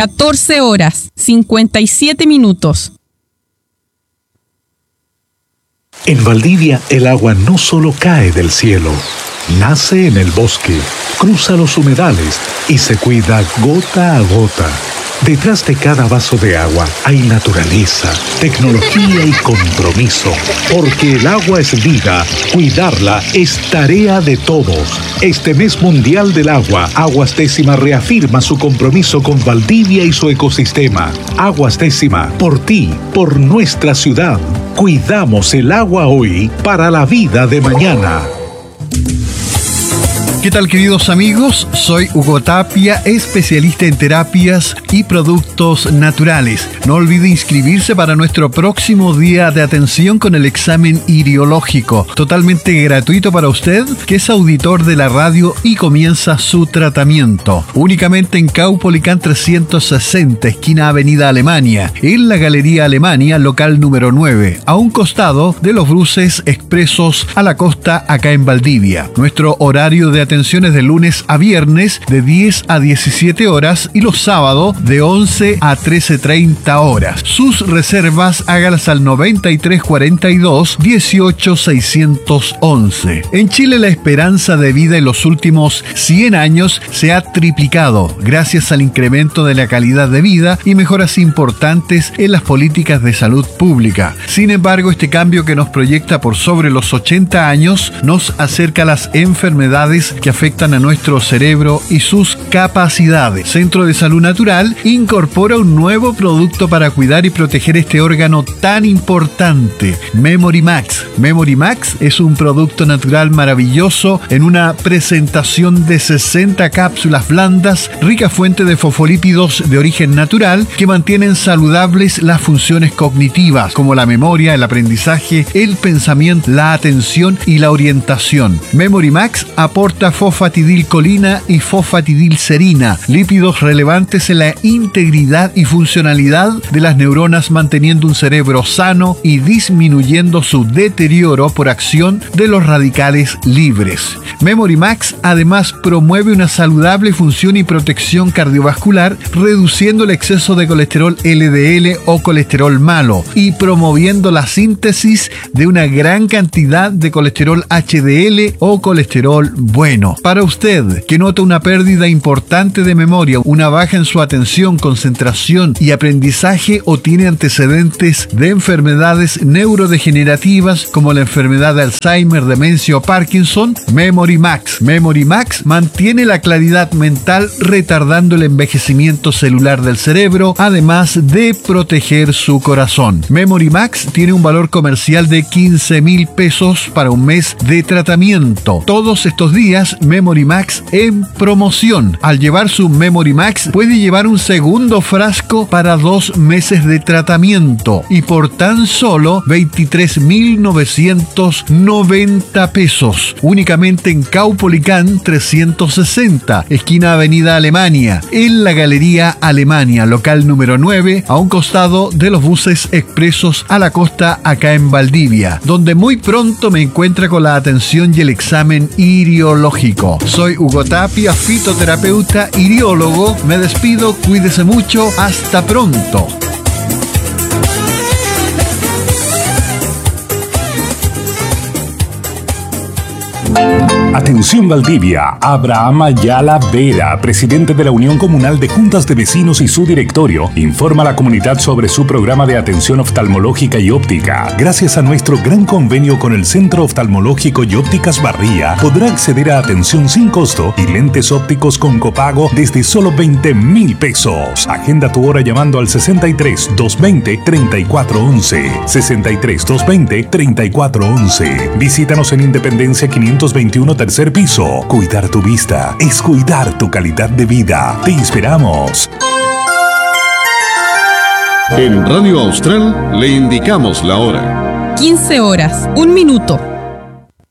14 horas, 57 minutos. En Valdivia, el agua no solo cae del cielo, nace en el bosque, cruza los humedales y se cuida gota a gota. Detrás de cada vaso de agua hay naturaleza, tecnología y compromiso. Porque el agua es vida, cuidarla es tarea de todos. Este mes mundial del agua, Aguas Décima reafirma su compromiso con Valdivia y su ecosistema. Aguas Décima, por ti, por nuestra ciudad. Cuidamos el agua hoy para la vida de mañana. ¿Qué tal, queridos amigos? Soy Hugo Tapia, especialista en terapias y productos naturales. No olvide inscribirse para nuestro próximo día de atención con el examen iriológico, totalmente gratuito para usted, que es auditor de la radio y comienza su tratamiento. Únicamente en Caupolicán 360, esquina Avenida Alemania, en la Galería Alemania, local número 9, a un costado de los buses expresos a la costa acá en Valdivia. Nuestro horario de atenciones de lunes a viernes de 10 a 17 horas y los sábados de 11 a 13:30 horas. Sus reservas hágalas al 9342 18 611. En Chile, la esperanza de vida en los últimos 100 años se ha triplicado gracias al incremento de la calidad de vida y mejoras importantes en las políticas de salud pública. Sin embargo, este cambio que nos proyecta por sobre los 80 años nos acerca a las enfermedades que afectan a nuestro cerebro y sus capacidades. Centro de Salud Natural incorpora un nuevo producto para cuidar y proteger este órgano tan importante, Memory Max. Memory Max es un producto natural maravilloso en una presentación de 60 cápsulas blandas, rica fuente de fosfolípidos de origen natural que mantienen saludables las funciones cognitivas como la memoria, el aprendizaje, el pensamiento, la atención y la orientación. Memory Max aporta fosfatidilcolina y fosfatidilserina, lípidos relevantes en la integridad y funcionalidad de las neuronas, manteniendo un cerebro sano y disminuyendo su deterioro por acción de los radicales libres. Memory Max además promueve una saludable función y protección cardiovascular, reduciendo el exceso de colesterol LDL o colesterol malo y promoviendo la síntesis de una gran cantidad de colesterol HDL o colesterol bueno. Para usted, que nota una pérdida importante de memoria, una baja en su atención, concentración y aprendizaje, o tiene antecedentes de enfermedades neurodegenerativas como la enfermedad de Alzheimer, demencia o Parkinson, Memory Max. Memory Max mantiene la claridad mental, retardando el envejecimiento celular del cerebro, además de proteger su corazón. Memory Max tiene un valor comercial de 15,000 pesos para un mes de tratamiento. Todos estos días, Memory Max en promoción. Al llevar su Memory Max, puede llevar un segundo frasco para 2 meses de tratamiento y por tan solo 23,990 pesos. Únicamente en Caupolicán 360, esquina Avenida Alemania, en la Galería Alemania, local número 9, a un costado de los buses expresos a la costa acá en Valdivia, donde muy pronto me encuentra con la atención y el examen iriológico. Soy Hugo Tapia, fitoterapeuta, iriólogo. Me despido, cuídese mucho, hasta pronto. Atención Valdivia, Abraham Ayala Vera, presidente de la Unión Comunal de Juntas de Vecinos y su directorio, informa a la comunidad sobre su programa de atención oftalmológica y óptica. Gracias a nuestro gran convenio con el Centro Oftalmológico y Ópticas Barría, podrá acceder a atención sin costo y lentes ópticos con copago desde solo 20,000 pesos. Agenda tu hora llamando al 63 220 3411. 63 220 3411. Visítanos en Independencia 521 tercer piso. Cuidar tu vista es cuidar tu calidad de vida. Te esperamos. En Radio Austral le indicamos la hora. 15 horas, 1 minuto.